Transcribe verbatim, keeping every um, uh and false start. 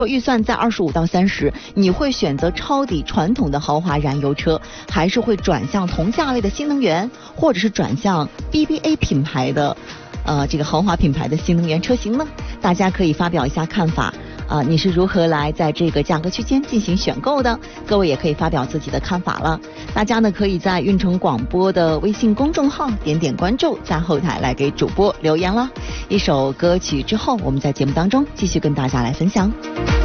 预算在二十五到三十，你会选择抄底传统的豪华燃油车，还是会转向同价位的新能源，或者是转向 B B A 品牌的呃这个豪华品牌的新能源车型呢？大家可以发表一下看法啊、呃，你是如何来在这个价格区间进行选购的？各位也可以发表自己的看法了。大家呢可以在运城广播的微信公众号点点关注，在后台来给主播留言了。一首歌曲之后，我们在节目当中继续跟大家来分享。